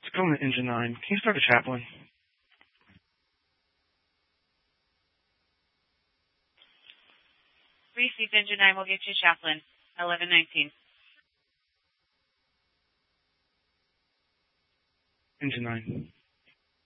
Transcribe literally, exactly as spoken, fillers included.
It's going to engine nine. Can you start a chaplain? Received engine nine will get you chaplain. eleven nineteen. Engine nine.